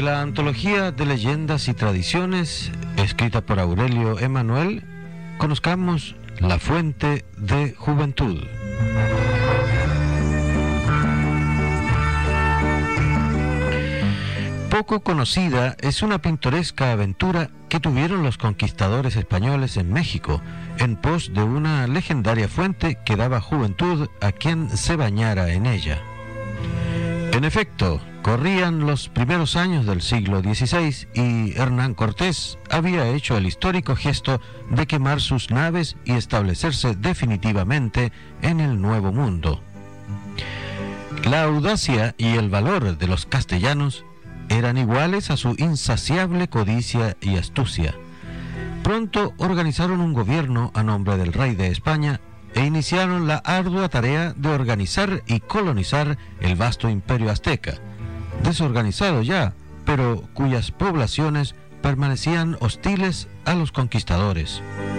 De la antología de leyendas y tradiciones, escrita por Aurelio Emanuel, conozcamos La Fuente de Juventud. Poco conocida es una pintoresca aventura que tuvieron los conquistadores españoles en México, en pos de una legendaria fuente que daba juventud a quien se bañara en ella. En efecto, corrían los primeros años del siglo XVI y Hernán Cortés había hecho el histórico gesto de quemar sus naves y establecerse definitivamente en el Nuevo Mundo. La audacia y el valor de los castellanos eran iguales a su insaciable codicia y astucia. Pronto organizaron un gobierno a nombre del rey de España e iniciaron la ardua tarea de organizar y colonizar el vasto imperio azteca, desorganizado ya, pero cuyas poblaciones permanecían hostiles a los conquistadores.